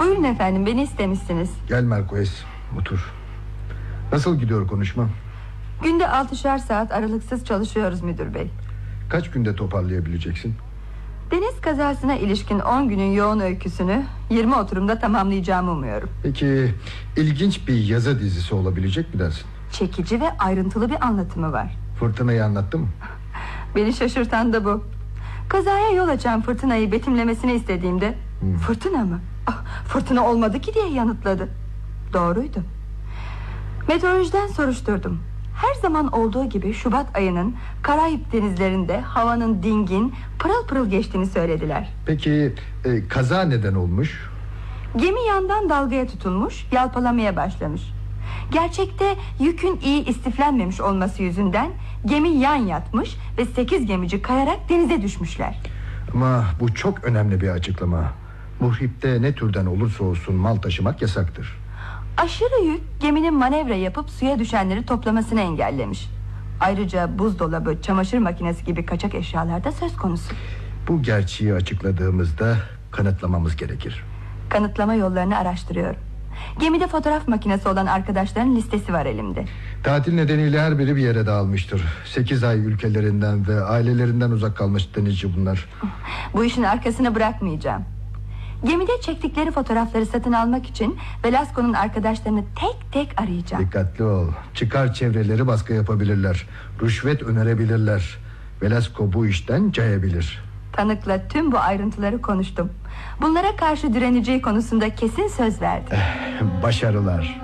Buyurun efendim, beni istemişsiniz. Gel Marquez, otur. Nasıl gidiyor konuşma? Günde 6'şer saat aralıksız çalışıyoruz müdür bey. Kaç günde toparlayabileceksin? Deniz kazasına ilişkin 10 günün yoğun öyküsünü 20 oturumda tamamlayacağımı umuyorum. Peki ilginç bir yazı dizisi olabilecek mi dersin? Çekici ve ayrıntılı bir anlatımı var. Fırtınayı anlattı mı? Beni şaşırtan da bu. Kazaya yol açan fırtınayı betimlemesini istediğimde fırtına mı? Fırtına olmadı ki diye yanıtladı. Doğruydu. Meteorolojiden soruşturdum. Her zaman olduğu gibi Şubat ayının Karayip denizlerinde havanın dingin, pırıl pırıl geçtiğini söylediler. Peki kaza neden olmuş? Gemi yandan dalgaya tutulmuş, yalpalamaya başlamış. Gerçekte yükün iyi istiflenmemiş olması yüzünden gemi yan yatmış ve 8 gemici kayarak denize düşmüşler. Ama bu çok önemli bir açıklama. Muhripte ne türden olursa olsun mal taşımak yasaktır. Aşırı yük geminin manevra yapıp suya düşenleri toplamasını engellemiş. Ayrıca buzdolabı, çamaşır makinesi gibi kaçak eşyalar da söz konusu. Bu gerçeği açıkladığımızda kanıtlamamız gerekir. Kanıtlama yollarını araştırıyorum. Gemide fotoğraf makinesi olan arkadaşların listesi var elimde. Tatil nedeniyle her biri bir yere dağılmıştır. 8 ay ülkelerinden ve ailelerinden uzak kalmış denizci bunlar. Bu işin arkasını bırakmayacağım. Gemide çektikleri fotoğrafları satın almak için Velasco'nun arkadaşlarını tek tek arayacağım. Dikkatli ol. Çıkar çevreleri baskı yapabilirler. Rüşvet önerebilirler. Velasco bu işten cayabilir. Tanıkla tüm bu ayrıntıları konuştum. Bunlara karşı direneceği konusunda kesin söz verdi. Başarılar.